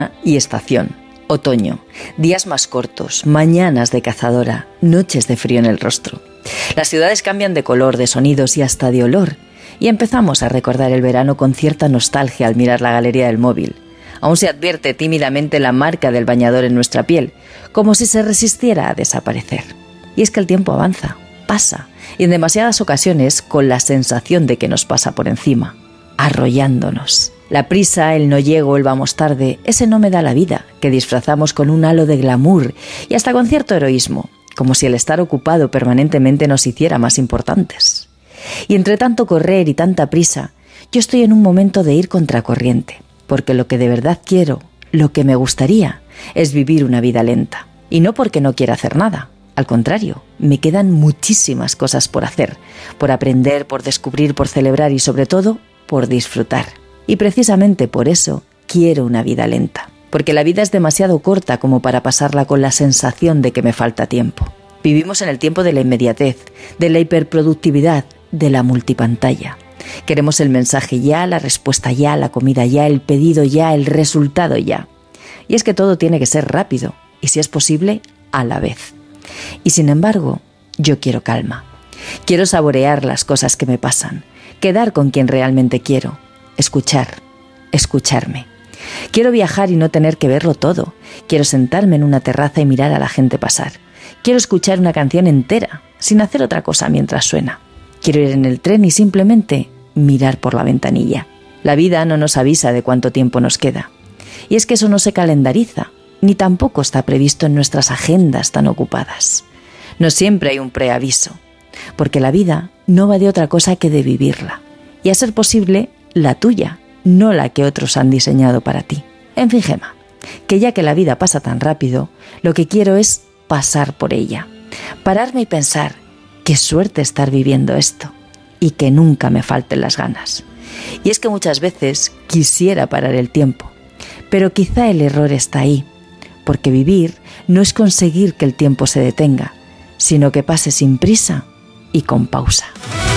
y estación. Otoño, días más cortos, mañanas de cazadora, noches de frío en el rostro. Las ciudades cambian de color, de sonidos y hasta de olor. Y empezamos a recordar el verano con cierta nostalgia al mirar la galería del móvil. Aún se advierte tímidamente la marca del bañador en nuestra piel, como si se resistiera a desaparecer. Y es que el tiempo avanza, pasa, y en demasiadas ocasiones con la sensación de que nos pasa por encima, arrollándonos. La prisa, el no llego, el vamos tarde, ese no me da la vida, que disfrazamos con un halo de glamour y hasta con cierto heroísmo, como si el estar ocupado permanentemente nos hiciera más importantes. Y entre tanto correr y tanta prisa, yo estoy en un momento de ir contracorriente, porque lo que de verdad quiero, lo que me gustaría, es vivir una vida lenta. Y no porque no quiera hacer nada, al contrario, me quedan muchísimas cosas por hacer, por aprender, por descubrir, por celebrar y sobre todo, por disfrutar. Y precisamente por eso quiero una vida lenta, porque la vida es demasiado corta como para pasarla con la sensación de que me falta tiempo. Vivimos en el tiempo de la inmediatez, de la hiperproductividad, de la multipantalla. Queremos el mensaje ya, la respuesta ya, la comida ya, el pedido ya, el resultado ya. Y es que todo tiene que ser rápido, y si es posible, a la vez. Y sin embargo, yo quiero calma. Quiero saborear las cosas que me pasan, quedar con quien realmente quiero, escucharme. Quiero viajar y no tener que verlo todo. Quiero sentarme en una terraza y mirar a la gente pasar. Quiero escuchar una canción entera, sin hacer otra cosa mientras suena. Quiero ir en el tren y simplemente mirar por la ventanilla. La vida no nos avisa de cuánto tiempo nos queda. Y es que eso no se calendariza, ni tampoco está previsto en nuestras agendas tan ocupadas. No siempre hay un preaviso, porque la vida no va de otra cosa que de vivirla. Y a ser posible, la tuya, no la que otros han diseñado para ti. En fin, Gemma, que ya que la vida pasa tan rápido, lo que quiero es pasar por ella. Pararme y pensar, qué suerte estar viviendo esto, y que nunca me falten las ganas. Y es que muchas veces quisiera parar el tiempo, pero quizá el error está ahí, porque vivir no es conseguir que el tiempo se detenga, sino que pase sin prisa y con pausa.